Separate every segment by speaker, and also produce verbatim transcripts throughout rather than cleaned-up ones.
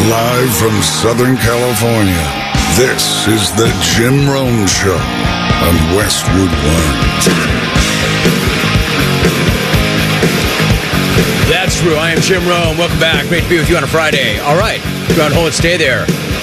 Speaker 1: Live from Southern California, this is the Jim Rome Show on Westwood One.
Speaker 2: That's true. I am Jim Rome. Welcome back. Great to be with you on a Friday. All right. Go on, hold it, stay there.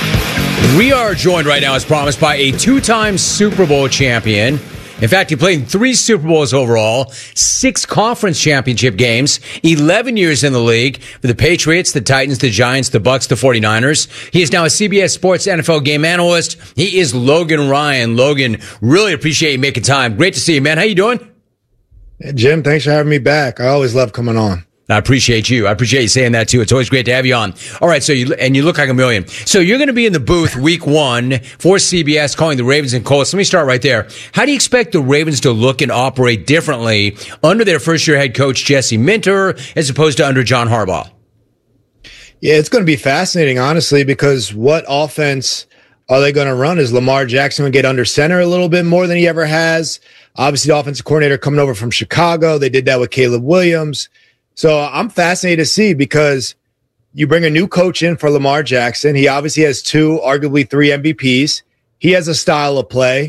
Speaker 2: We are joined right now, as promised, by a two-time Super Bowl champion. In fact, he played in three Super Bowls overall, six conference championship games, eleven years in the league for the Patriots, the Titans, the Giants, the Bucks, the 49ers. He is now a C B S Sports N F L game analyst. He is Logan Ryan. Logan, really appreciate you making time. Great to see you, man. How you doing?
Speaker 3: Hey, Jim, thanks for having me back. I always love coming on.
Speaker 2: I appreciate you. I appreciate you saying that too. It's always great to have you on. All right, so you and you look like a million. So you're going to be in the booth week one for C B S calling the Ravens and Colts. Let me start right there. How do you expect the Ravens to look and operate differently under their first-year head coach Jesse Minter as opposed to under John Harbaugh?
Speaker 3: Yeah, it's going to be fascinating, honestly, because what offense are they going to run? Is Lamar Jackson going to get under center a little bit more than he ever has? Obviously, the offensive coordinator coming over from Chicago. They did that with Caleb Williams. So I'm fascinated to see because you bring a new coach in for Lamar Jackson. He obviously has two, arguably three M V Ps. He has a style of play.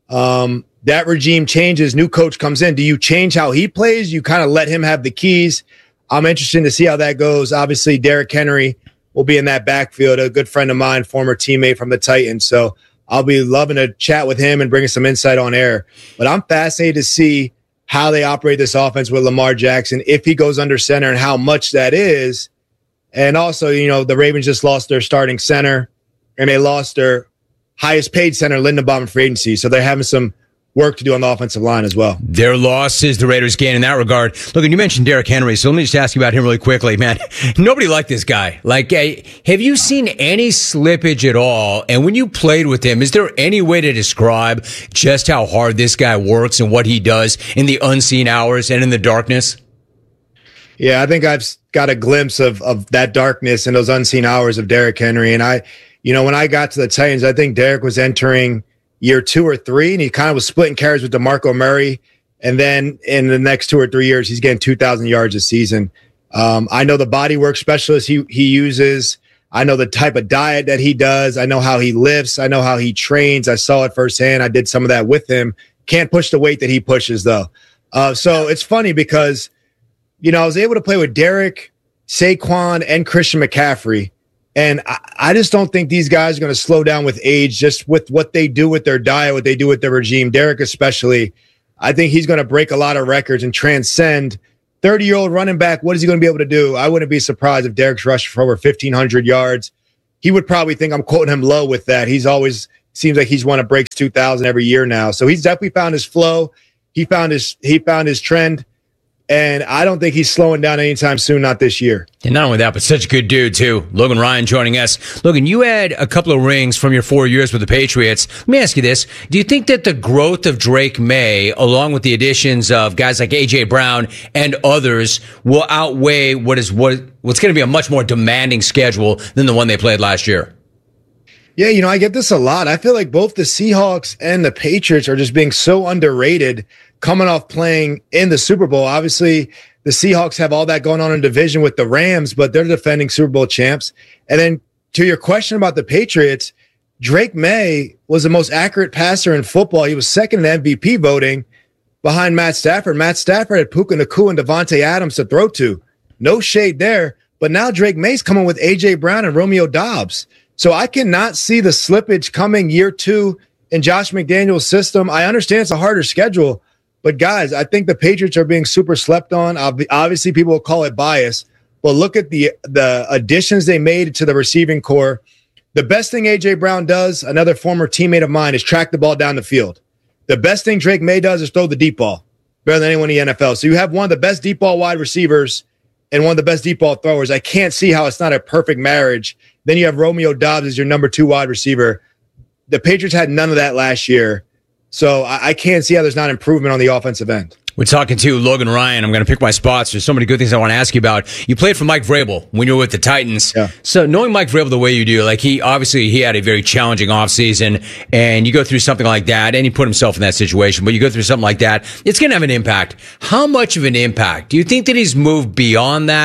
Speaker 3: Um, that regime changes. New coach comes in. Do you change how he plays? You kind of let him have the keys. I'm interested to see how that goes. Obviously, Derrick Henry will be in that backfield, a good friend of mine, former teammate from the Titans. So I'll be loving to chat with him and bring some insight on air. But I'm fascinated to see how they operate this offense with Lamar Jackson, if he goes under center and how much that is. And also, you know, the Ravens just lost their starting center and they lost their highest paid center, Lindenbaum, in free agency. So they're having some work to do on the offensive line as well.
Speaker 2: Their loss is the Raiders' gain in that regard. Look, and you mentioned Derrick Henry, so let me just ask you about him really quickly, man. Nobody liked this guy. Like, hey, have you seen any slippage at all? And when you played with him, is there any way to describe just how hard this guy works and what he does in the unseen hours and in the darkness?
Speaker 3: Yeah, I think I've got a glimpse of, of that darkness and those unseen hours of Derrick Henry. And I, you know, when I got to the Titans, I think Derrick was entering year two or three, and he kind of was splitting carries with DeMarco Murray. And then in the next two or three years, he's getting two thousand yards a season. Um, I know the body work specialist he, he uses. I know the type of diet that he does. I know how he lifts. I know how he trains. I saw it firsthand. I did some of that with him. Can't push the weight that he pushes, though. Uh, so it's funny because, you know, I was able to play with Derrick, Saquon, and Christian McCaffrey. And I, I just don't think these guys are going to slow down with age, just with what they do with their diet, what they do with their regime. Derrick especially, I think he's going to break a lot of records and transcend thirty-year-old running back. What is he going to be able to do? I wouldn't be surprised if Derrick's rushed for over fifteen hundred yards. He would probably think I'm quoting him low with that. He's always seems like he's one that breaks two thousand every year now. So he's definitely found his flow. He found his he found his trend. And I don't think he's slowing down anytime soon, not this year.
Speaker 2: And not only that, but such a good dude, too. Logan Ryan joining us. Logan, you had a couple of rings from your four years with the Patriots. Let me ask you this. Do you think that the growth of Drake May, along with the additions of guys like A J. Brown and others, will outweigh what is what what's going to be a much more demanding schedule than the one they played last year?
Speaker 3: Yeah, you know, I get this a lot. I feel like both the Seahawks and the Patriots are just being so underrated coming off playing in the Super Bowl. Obviously, the Seahawks have all that going on in division with the Rams, but they're defending Super Bowl champs. And then to your question about the Patriots, Drake May was the most accurate passer in football. He was second in M V P voting behind Matt Stafford. Matt Stafford had Puka Nacua and Devontae Adams to throw to. No shade there. But now Drake May's coming with A J. Brown and Romeo Doubs. So I cannot see the slippage coming year two in Josh McDaniel's system. I understand it's a harder schedule, but guys, I think the Patriots are being super slept on. Obviously, people will call it bias, but look at the the additions they made to the receiving core. The best thing A J. Brown does, another former teammate of mine, is track the ball down the field. The best thing Drake May does is throw the deep ball, better than anyone in the N F L. So you have one of the best deep ball wide receivers and one of the best deep ball throwers. I can't see how it's not a perfect marriage. Then you have Romeo Doubs as your number two wide receiver. The Patriots had none of that last year. So I, I can't see how there's not improvement on the offensive end.
Speaker 2: We're talking to Logan Ryan. I'm going to pick my spots. There's so many good things I want to ask you about. You played for Mike Vrabel when you were with the Titans.
Speaker 3: Yeah.
Speaker 2: So knowing Mike Vrabel the way you do, like he obviously he had a very challenging offseason, and you go through something like that, and he put himself in that situation, but you go through something like that, it's going to have an impact. How much of an impact? Do you think that he's moved beyond that,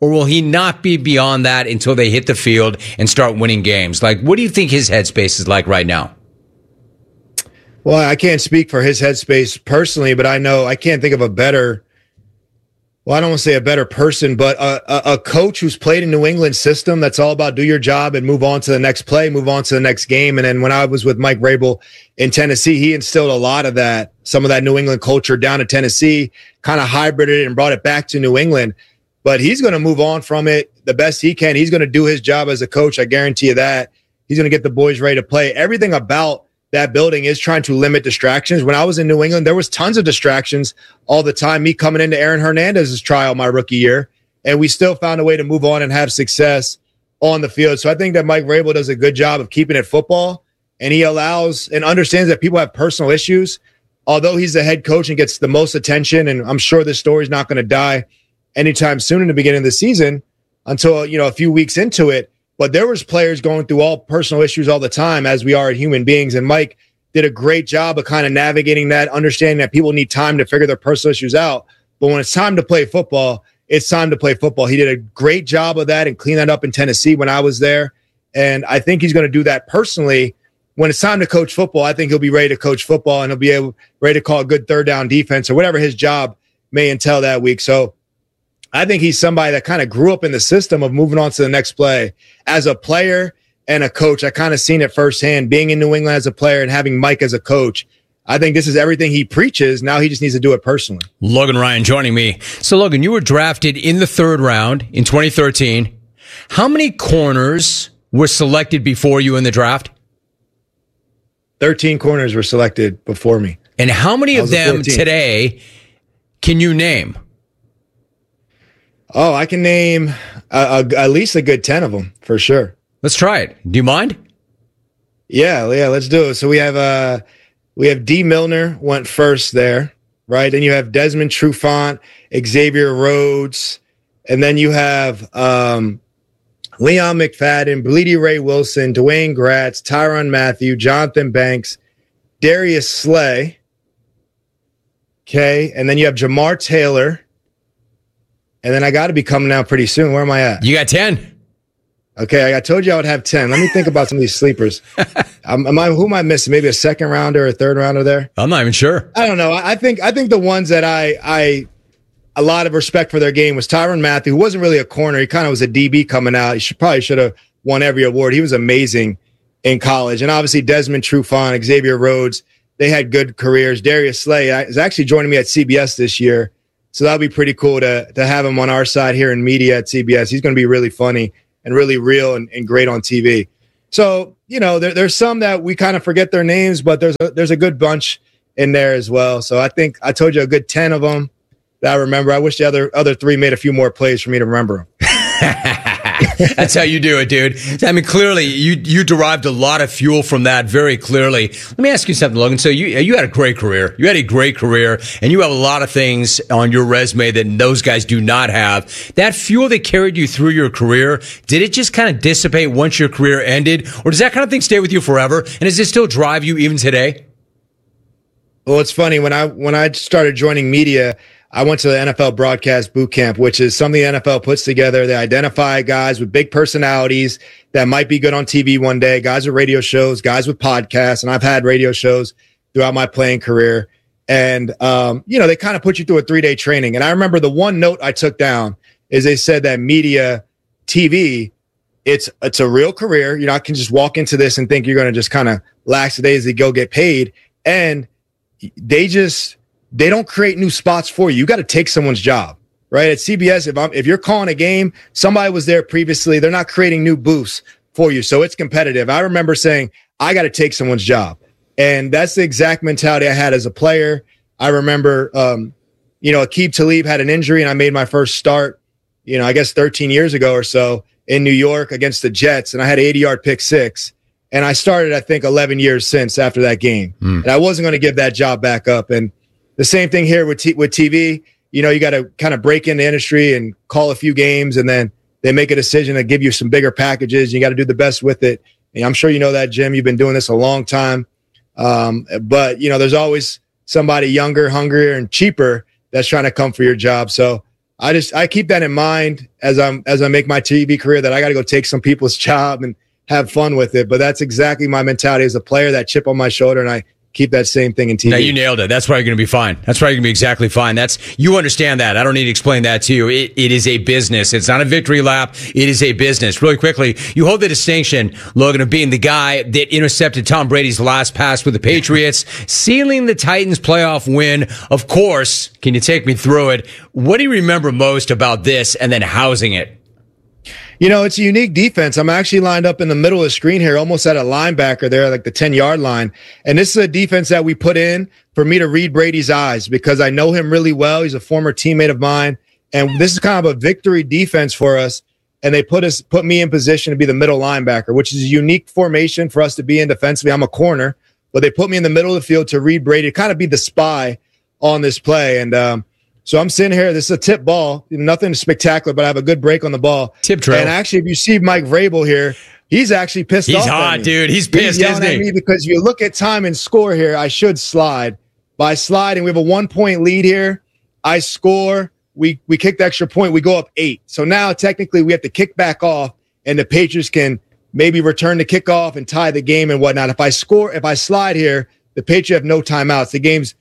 Speaker 2: or will he not be beyond that until they hit the field and start winning games? Like, what do you think his headspace is like right now?
Speaker 3: Well, I can't speak for his headspace personally, but I know I can't think of a better, well, I don't want to say a better person, but a, a, a coach who's played in New England system that's all about do your job and move on to the next play, move on to the next game. And then when I was with Mike Vrabel in Tennessee, he instilled a lot of that, some of that New England culture down to Tennessee, kind of hybrided it and brought it back to New England. But he's going to move on from it the best he can. He's going to do his job as a coach. I guarantee you that. He's going to get the boys ready to play. Everything about that building is trying to limit distractions. When I was in New England, there was tons of distractions all the time. Me coming into Aaron Hernandez's trial my rookie year, and we still found a way to move on and have success on the field. So I think that Mike Vrabel does a good job of keeping it football, and he allows and understands that people have personal issues. Although he's the head coach and gets the most attention, and I'm sure this story's not going to die anytime soon in the beginning of the season until, you know, a few weeks into it. But there was players going through all personal issues all the time, as we are human beings. And Mike did a great job of kind of navigating that, understanding that people need time to figure their personal issues out. But when it's time to play football, it's time to play football. He did a great job of that and clean that up in Tennessee when I was there. And I think he's going to do that personally. When it's time to coach football, I think he'll be ready to coach football, and he'll be able ready to call a good third down defense or whatever his job may entail that week. So I think he's somebody that kind of grew up in the system of moving on to the next play. As a player and a coach, I kind of seen it firsthand, being in New England as a player and having Mike as a coach. I think this is everything he preaches. Now he just needs to do it personally.
Speaker 2: Logan Ryan joining me. So, Logan, you were drafted in the third round in twenty thirteen. How many corners were selected before you in the draft?
Speaker 3: thirteen corners were selected before me.
Speaker 2: And how many of them today can you name?
Speaker 3: Oh, I can name uh, a, at least a good ten of them for sure.
Speaker 2: Let's try it. Do you mind?
Speaker 3: Yeah, yeah, let's do it. So we have uh, we have D. Milner went first there, right? Then you have Desmond Trufant, Xavier Rhodes, and then you have um, Leon McFadden, Bleedy Ray Wilson, Dwayne Gratz, Tyrann Mathieu, Jonathan Banks, Darius Slay. Okay, and then you have Jamar Taylor. And then I got to be coming out pretty soon. Where am I at?
Speaker 2: You got ten.
Speaker 3: Okay, I told you I would have ten. Let me think about some of these sleepers. um, am I, who am I missing? Maybe a second rounder or a third rounder there?
Speaker 2: I'm not even sure.
Speaker 3: I don't know. I, I think I think the ones that I I a lot of respect for their game was Tyrann Mathieu, who wasn't really a corner. He kind of was a D B coming out. He should, probably should have won every award. He was amazing in college. And obviously Desmond Trufant, Xavier Rhodes, they had good careers. Darius Slay is actually joining me at C B S this year. So that'll be pretty cool to to have him on our side here in media at C B S. He's going to be really funny and really real and, and great on T V. So, you know, there, there's some that we kind of forget their names, but there's a, there's a good bunch in there as well. So I think I told you a good ten of them that I remember. I wish the other other three made a few more plays for me to remember them.
Speaker 2: That's how you do it, dude. I mean, clearly, you you derived a lot of fuel from that very clearly. Let me ask you something, Logan. So you you had a great career. You had a great career, and you have a lot of things on your resume that those guys do not have. That fuel that carried you through your career, did it just kind of dissipate once your career ended? Or does that kind of thing stay with you forever? And does it still drive you even today?
Speaker 3: Well, it's funny. When I when I started joining media, I went to the N F L Broadcast Boot Camp, which is something the N F L puts together. They identify guys with big personalities that might be good on T V one day, guys with radio shows, guys with podcasts. And I've had radio shows throughout my playing career. And, um, you know, they kind of put you through a three-day training. And I remember the one note I took down is they said that media, T V, it's it's a real career. You know, I can just walk into this and think you're going to just kind of lackadaisically go get paid. And they just... they don't create new spots for you. You got to take someone's job, right? At C B S, if I'm, if you're calling a game, somebody was there previously. They're not creating new booths for you. So it's competitive. I remember saying, I got to take someone's job. And that's the exact mentality I had as a player. I remember, um, you know, Aqib Talib had an injury and I made my first start, you know, I guess thirteen years ago or so in New York against the Jets. And I had an eighty yard pick six. And I started, I think, eleven years since after that game. Mm. And I wasn't going to give that job back up. And the same thing here with T- with T V. You know, you got to kind of break in the industry and call a few games, and then they make a decision to give you some bigger packages. You got to do the best with it. And I'm sure you know that, Jim. You've been doing this a long time. Um, but, you know, there's always somebody younger, hungrier, and cheaper that's trying to come for your job. So I just I keep that in mind as I'm as I make my T V career, that I got to go take some people's job and have fun with it. But that's exactly my mentality as a player, that chip on my shoulder, and I keep that same thing in T V.
Speaker 2: Now, you nailed it. That's why you're going to be fine. That's why you're going to be exactly fine. That's, you understand that. I don't need to explain that to you. It, it is a business. It's not a victory lap. It is a business. Really quickly, you hold the distinction, Logan, of being the guy that intercepted Tom Brady's last pass with the Patriots, sealing the Titans' playoff win. Of course, can you take me through it? What do you remember most about this and then housing it?
Speaker 3: You know, it's a unique defense. I'm actually lined up in the middle of the screen here, almost at a linebacker there, like the ten-yard line. And this is a defense that we put in for me to read Brady's eyes, because I know him really well. He's a former teammate of mine. And this is kind of a victory defense for us. And they put us, put me in position to be the middle linebacker, which is a unique formation for us to be in defensively. I'm a corner, but they put me in the middle of the field to read Brady, to kind of be the spy on this play. And, um, So I'm sitting here. This is a tip ball. Nothing spectacular, but I have a good break on the ball.
Speaker 2: Tip trail.
Speaker 3: And actually, if you see Mike Vrabel here, he's actually pissed
Speaker 2: he's
Speaker 3: off.
Speaker 2: He's hot,
Speaker 3: at me.
Speaker 2: dude. He's pissed,
Speaker 3: he's yelling
Speaker 2: isn't he?
Speaker 3: at me because you look at time and score here. I should slide. By sliding, we have a one-point lead here. I score. We we kick the extra point. We go up eight. So now technically we have to kick back off, and the Patriots can maybe return the kickoff and tie the game and whatnot. If I score, if I slide here, the Patriots have no timeouts. The game's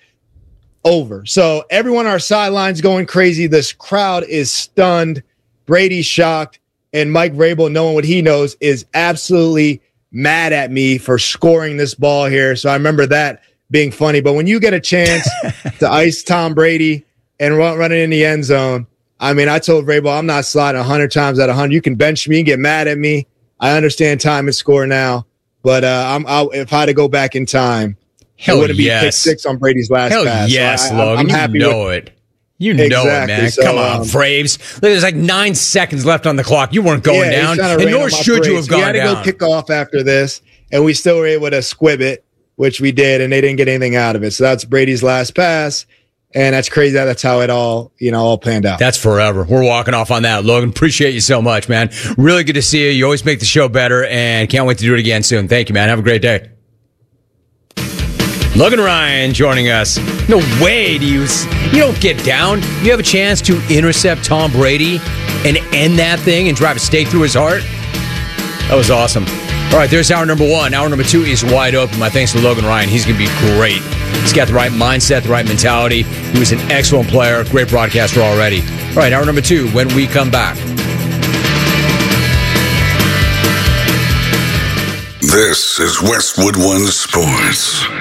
Speaker 3: over. So everyone on our sidelines going crazy. This crowd is stunned. Brady's shocked. And Mike Vrabel, knowing what he knows, is absolutely mad at me for scoring this ball here. So I remember that being funny. But when you get a chance to ice Tom Brady and run, run it in the end zone, I mean, I told Vrabel, I'm not sliding one hundred times out of one hundred. You can bench me and get mad at me. I understand time and score now. But uh, I'm, I'll, if I had to go back in time,
Speaker 2: Hell
Speaker 3: it would have
Speaker 2: yes.
Speaker 3: been pick six on Brady's last
Speaker 2: Hell
Speaker 3: pass.
Speaker 2: yes,
Speaker 3: so I,
Speaker 2: Logan.
Speaker 3: I'm happy
Speaker 2: you know
Speaker 3: with,
Speaker 2: it. You know
Speaker 3: exactly.
Speaker 2: it, man.
Speaker 3: So,
Speaker 2: Come on,
Speaker 3: um,
Speaker 2: Braves. There's like nine seconds left on the clock. You weren't going
Speaker 3: yeah,
Speaker 2: down, and nor should you have gone
Speaker 3: down. We had to
Speaker 2: down.
Speaker 3: go kick off after this, and we still were able to squib it, which we did, and they didn't get anything out of it. So that's Brady's last pass, and that's crazy. That that's how it all, you know, all planned out.
Speaker 2: That's forever. We're walking off on that, Logan. Appreciate you so much, man. Really good to see you. You always make the show better, and can't wait to do it again soon. Thank you, man. Have a great day. Logan Ryan joining us. No way do you you don't get down. You have a chance to intercept Tom Brady and end that thing and drive a stake through his heart. That was awesome. All right, there's hour number one. Hour number two is wide open. My thanks to Logan Ryan. He's going to be great. He's got the right mindset, the right mentality. He was an excellent player, great broadcaster already. All right, hour number two when we come back.
Speaker 1: This is Westwood One Sports.